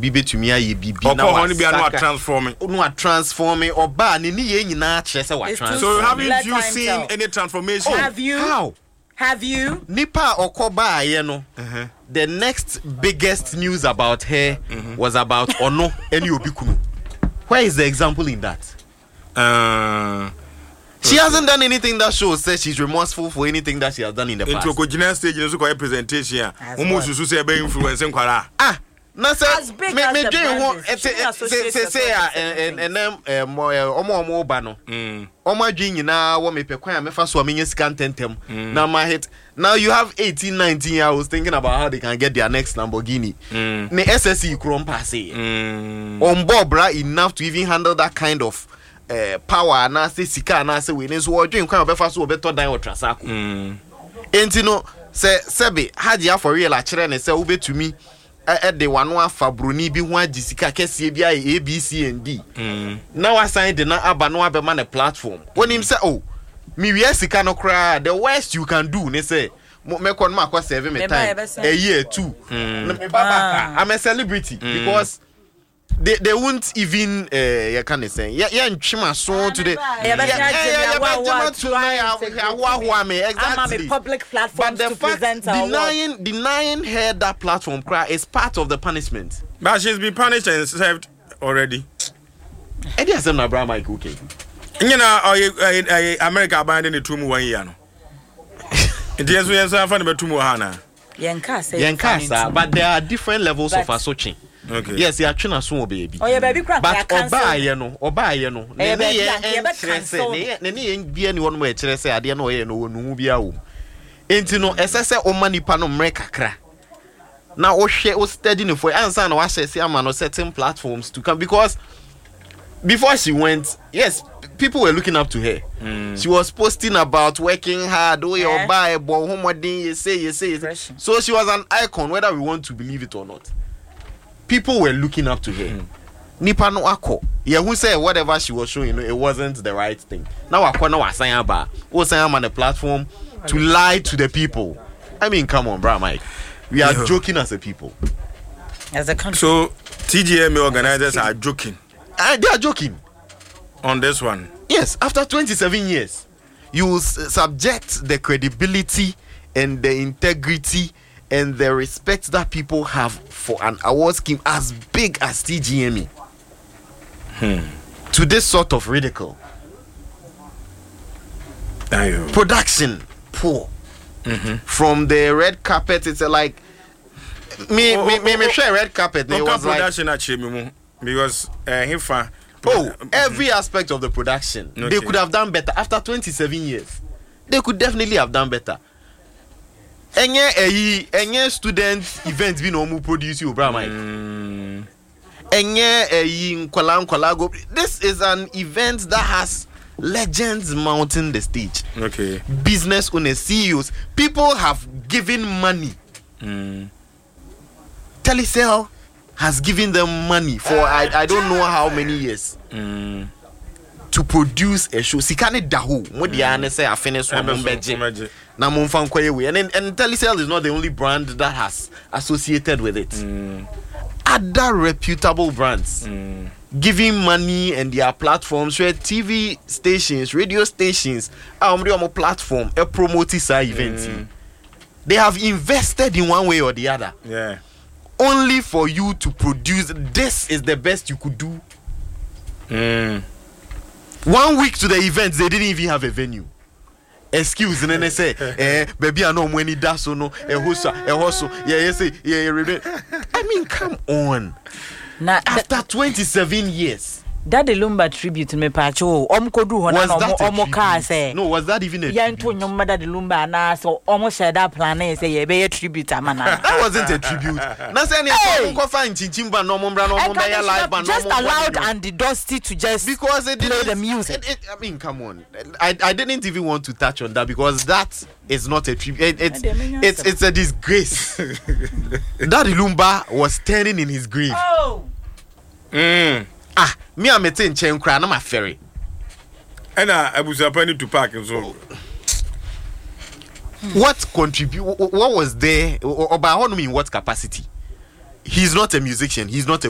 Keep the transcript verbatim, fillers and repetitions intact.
obi betumi aye bibi na wa no transforming no transforming oba ne ne ye nyina kire se wa transform. So haven't you seen tell. any transformation? Oh, have you? How? Have you? Nipa okoba aye no. Uh-huh. The next biggest news about her mm-hmm. was about Ono and Obi Kunu. Where is the example in that? Uh She hasn't done anything that shows that she's remorseful for anything that she has done in the past. Into a stage, you know, presentation. Almost to say, be influencing Kwara. Ah, no, sir. As big as the brand say, say, say, and and them, more, omo, omo, bano. Oma Jin, now, what me pequia, me first one, me scan tentem. Now, my hit. Now you have eighteen, nineteen year olds thinking about how they can get their next Lamborghini. Me S S E Chrome passe. On Bobra enough to even handle that kind of. Uh, power na say sika na say we ne so wo dwen kwan obefa so obeto dan otrasako mm enti no se sebe hadia for real a kire ne se obetumi e de wano afa broni bi ho agi sika kese bi A B C and D mm na wasan de na aba no abema na platform wonim say oh me wi sika no kra the worst you can do ne say me kon ma kwa save me time a year two mm. ah. I'm a celebrity mm. because They they won't even uh you can say yeah yeah nchima so today yeah yeah exactly public platform to present denying denying her that platform cry is part of the punishment. But she's been punished and served already. Eddie has na Abraham Mike okay. You know America abandoned the two one year no. It is we answer for the two more hana. Yenka say Yenka but there are different levels of assaulting. Okay. Yes, you are trying to so baby. Oh, yeah, baby, crack. But oba ye no, oba ye no. Ne ne ye ne ne ne ye bi anyone mo e kire say ade no ye no wonu bia wo. Enti no esese o manipa no mre kakra. Na o hwe o steady no for answer na wa share say am no certain platforms to come because before she went, yes, people were looking up to her. Mm. She was posting about working hard, oh your buy bo homodin you say you say. So she was an icon whether we want to believe it or not. People were looking up to her. Mm. Nipa no akọ. Yeah, who said whatever she was showing, you know, it wasn't the right thing. Now akọ na wasan aba. O say am on the platform to lie to the people. I mean, come on, bro, Mike. We are yeah. joking as a people. As a country. So T G M organizers are joking. Uh, they are joking on this one. Yes, after twenty-seven years, you will subject the credibility and the integrity and the respect that people have for an award scheme as big as T G M E hmm. to this sort of ridicule. Ayo. Production poor. Mm-hmm. From the red carpet, it's like me oh, me me, oh, me share red carpet. It was production like, actually because uh, Hifa. Oh, mm-hmm. every aspect of the production okay. they could have done better after twenty-seven years. They could definitely have done better. Enye eyi enye student events bi no mu produce you bra Mike. Mm. Enye eyi nkwala nkwala go. This is an event that has legends mounting the stage. Okay. Business owners, C E Os, people have given money. Mm. Telecel has given them money for I I don't know how many years. Mm. To produce a show. Sikane dahu. Mo dia na say afene so mo beje. Na mo mfa nkwaye we. And and Telecel is not the only brand that has associated with it. Mm. Other reputable brands mm. giving money and their platforms, where T V stations, radio stations, um, on platform, a promote this event. Mm. They have invested in one way or the other. Yeah. Only for you to produce. This is the best you could do. Mm. One week to the event, they didn't even have a venue. Excuse and then they say, eh, baby, I know when he does so no, a hosa, a hoso, yeah, yes, yeah, yeah. I mean, come on. Now, after twenty-seven years. That the Lumba tribute me pacho om kodu hona no omo ka say no was that even a ya nto nyom da the Lumba na so omo share that plan say ye be tribute amana. That wasn't a tribute. Na say any ko fa nchichimba no mo bra no mo be live band no just allowed Andy Dusty to just because it play the music. It, it, I mean come on. I I didn't even want to touch on that because that is not a tribute. It, it's it's it's a disgrace. That Lumba was standing in his grave. Oh. Mm. Ah, me am meeting chen kra na ma ferry. And I was appointed to park and so. What contribute? What was there? Or by how in what capacity? He's not a musician. He's not a